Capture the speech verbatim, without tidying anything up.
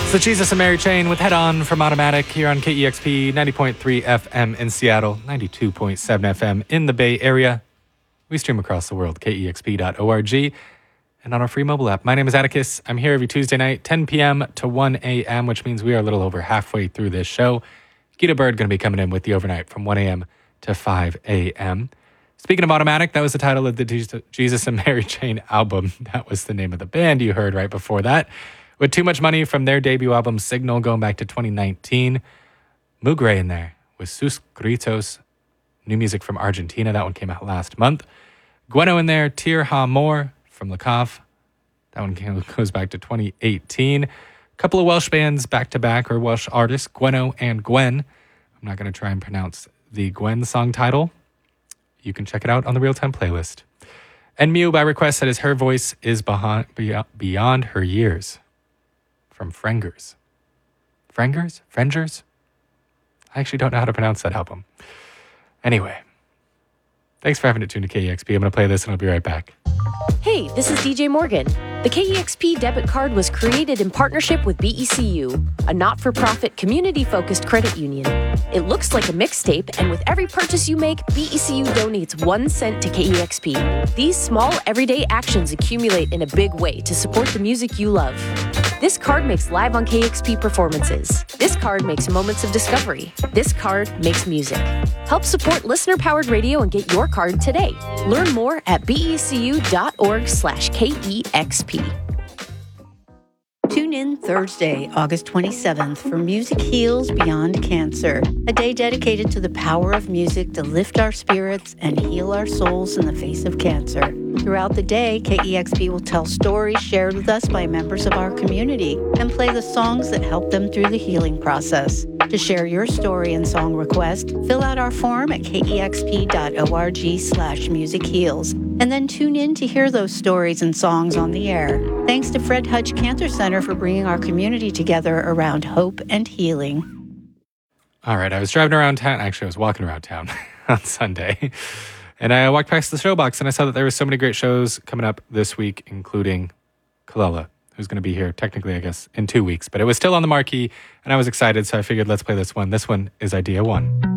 It's the Jesus and Mary Chain with Head On from Automatic here on K E X P ninety point three F M in Seattle, ninety-two point seven F M in the Bay Area. We stream across the world, K E X P dot org, and on our free mobile app. My name is Atticus. I'm here every Tuesday night, ten p.m. to one a.m., which means we are a little over halfway through this show. Gita Bird going to be coming in with the overnight from one a.m. to five a.m. Speaking of Automatic, that was the title of the Jesus and Mary Chain album. That was the name of the band you heard right before that. With Too Much Money from their debut album, Signal, going back to twenty nineteen. Mugre in there with Sus Gritos, new music from Argentina. That one came out last month. Gueno in there, Tir Ha Mor from Le Caf. That one came, goes back to twenty eighteen. A couple of Welsh bands back-to-back, or Welsh artists, Gueno and Gwen. I'm not going to try and pronounce the Gwen song title. You can check it out on the Real Time playlist. And Mew by request, that is Her Voice is Beyond, beyond Her Years. From Frengers. Frengers? Frengers? I actually don't know how to pronounce that album. Anyway, thanks for having it tuned to K E X P. I'm going to play this and I'll be right back. Hey, this is D J Morgan. The K E X P debit card was created in partnership with B E C U, a not-for-profit, community-focused credit union. It looks like a mixtape, and with every purchase you make, B E C U donates one cent to K E X P. These small, everyday actions accumulate in a big way to support the music you love. This card makes Live on K E X P performances. This card makes Moments of Discovery. This card makes music. Help support listener-powered radio and get your card today. Learn more at becu.org slash KEXP. Tune in Thursday, August twenty-seventh for Music Heals Beyond Cancer, a day dedicated to the power of music to lift our spirits and heal our souls in the face of cancer. Throughout the day, K E X P will tell stories shared with us by members of our community and play the songs that help them through the healing process. To share your story and song request, fill out our form at kexp.org slash musicheals, and then tune in to hear those stories and songs on the air. Thanks to Fred Hutch Cancer Center for bringing our community together around hope and healing. All right, I was driving around town. Actually, I was walking around town on Sunday. And I walked past the showbox and I saw that there were so many great shows coming up this week, including Kalela, who's going to be here technically, I guess, in two weeks. But it was still on the marquee and I was excited, so I figured let's play this one. This one is Idea One.